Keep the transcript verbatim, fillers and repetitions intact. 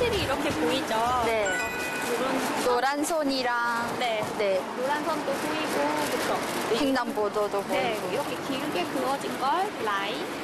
확실히 이렇게 보이죠? 네. 이런 노란 손이랑 네. 네. 노란 선도 보이고, 그쵸? 횡단보도도 네, 보이고. 이렇게 길게 그어진 걸 라인